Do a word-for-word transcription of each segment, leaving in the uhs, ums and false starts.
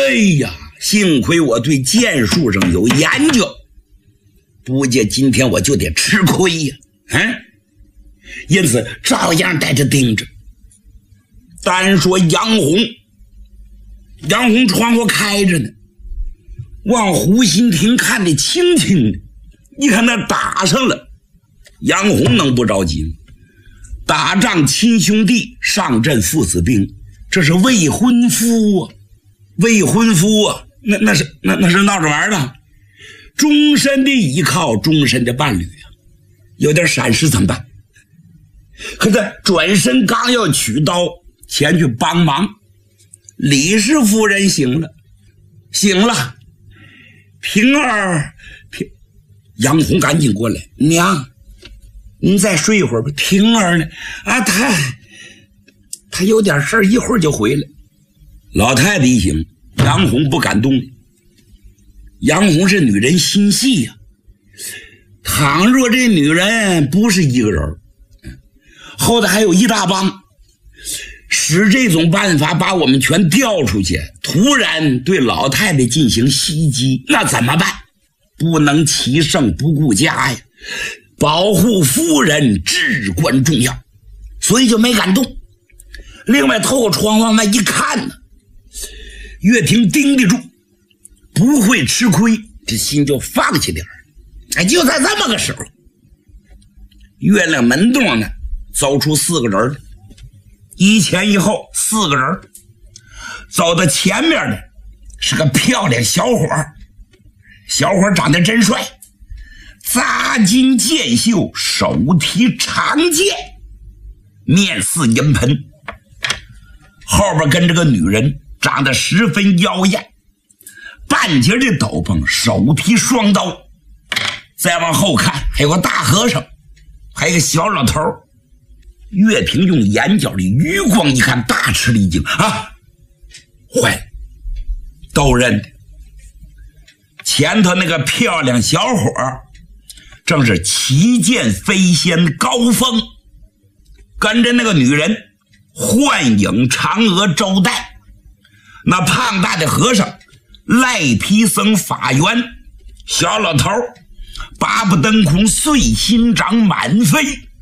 哎呀，幸亏我对剑术上有研究，不介今天我就得吃亏呀。嗯，因此照样带着盯着。单说杨红，杨红窗户开着呢，往湖心亭看得清清的。一看那打上了，杨红能不着急吗？打仗亲兄弟，上阵父子兵，这是未婚夫啊，未婚夫啊，那那是那那是闹着玩的，终身的依靠，终身的伴侣啊，有点闪失怎么办？可是转身刚要取刀前去帮忙，李氏夫人醒了，醒了，平儿，平，杨红赶紧过来，娘，您再睡一会儿吧。平儿呢？啊，他他有点事儿，一会儿就回来。老太太一醒，杨红不敢动。杨红是女人心细呀、啊，倘若这女人不是一个人，后头还有一大帮，使这种办法把我们全调出去，突然对老太太进行袭击，那怎么办？不能其胜不顾家呀，保护夫人至关重要，所以就没敢动。另外透过窗往外一看呢，岳霆盯得住，不会吃亏，这心就放下点儿。哎，就在这么个时候，月亮门洞呢走出四个人，一前一后四个人。走到前面的是个漂亮小伙，小伙长得真帅，扎金剑袖，手提长剑，面似银盆。后边跟着个女人，长得十分妖艳，半截的斗篷，手提双刀。再往后看还有个大和尚，还有个小老头。岳霆用眼角的余光一看，大吃了一惊啊！坏了，都认得。前头那个漂亮小伙正是旗剑飞仙高峰，跟着那个女人幻影嫦娥周代，那胖大的和尚赖皮僧法源，小老头八不登空碎心掌满飞，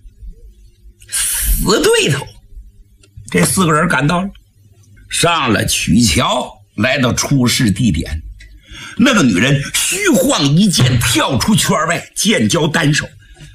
死对头。这四个人赶到了，上了曲桥，来到出事地点。那个女人虚晃一剑，跳出圈外，剑交单手，